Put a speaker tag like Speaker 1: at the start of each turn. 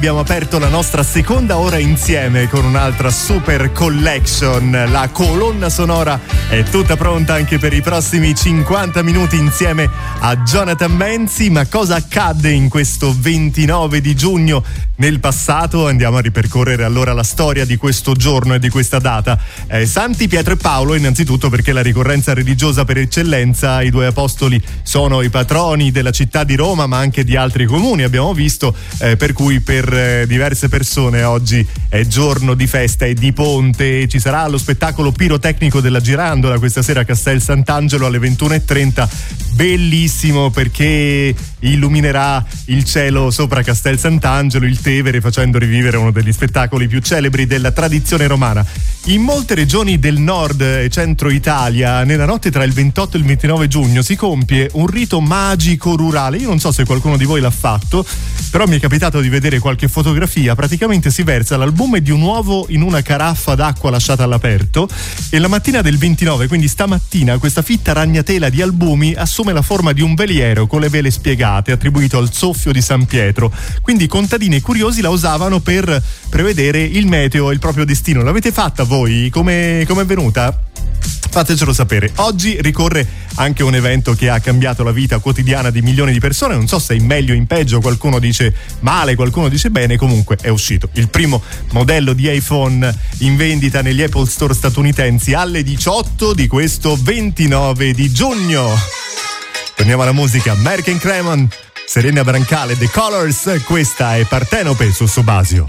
Speaker 1: abbiamo aperto la nostra seconda ora insieme con un'altra super collection. La colonna sonora è tutta pronta anche per i prossimi 50 minuti insieme a Jonathan Menzi. Ma cosa accadde in questo 29 di giugno nel passato? Andiamo a ripercorrere allora la storia di questo giorno e di questa data. Santi Pietro e Paolo, innanzitutto perché la ricorrenza religiosa per eccellenza. I due apostoli sono i patroni della città di Roma, ma anche di altri comuni, abbiamo visto, per cui per diverse persone oggi è giorno di festa e di ponte. Ci sarà lo spettacolo pirotecnico della Girandola questa sera a Castel Sant'Angelo alle 21:30, bellissimo perché illuminerà il cielo sopra Castel Sant'Angelo, il Tevere, facendo rivivere uno degli spettacoli più celebri della tradizione romana. In molte regioni del nord e centro Italia, nella notte tra il 28 e il 29 giugno si compie un rito magico rurale. Io non so se qualcuno di voi l'ha fatto, però mi è capitato di vedere qualche fotografia. Praticamente si versa l'albume di un uovo in una caraffa d'acqua lasciata all'aperto e la mattina del 29, quindi stamattina, questa fitta ragnatela di albumi assume la forma di un veliero con le vele spiegate, attribuito al soffio di San Pietro. Quindi i contadini curiosi la usavano per prevedere il meteo e il proprio destino. L'avete fatta voi? Come è venuta? Fatecelo sapere. Oggi ricorre anche un evento che ha cambiato la vita quotidiana di milioni di persone. Non so se in meglio o in peggio, qualcuno dice male, qualcuno dice bene. Comunque è uscito il primo modello di iPhone in vendita negli Apple Store statunitensi alle 18 di questo 29 di giugno. Torniamo alla musica. Merken Cremon, Serena Brancale, The Colors. Questa è Partenope su Subasio.